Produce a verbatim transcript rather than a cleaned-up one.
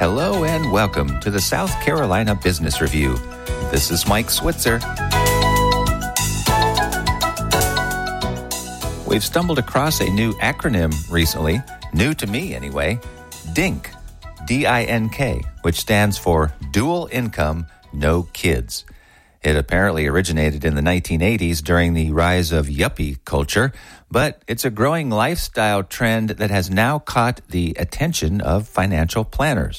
Hello and welcome to the South Carolina Business Review. This is Mike Switzer. We've stumbled across a new acronym recently, new to me anyway, DINK, D I N K, which stands for Dual Income, No Kids. It apparently originated in the nineteen eighties during the rise of yuppie culture, but it's a growing lifestyle trend that has now caught the attention of financial planners.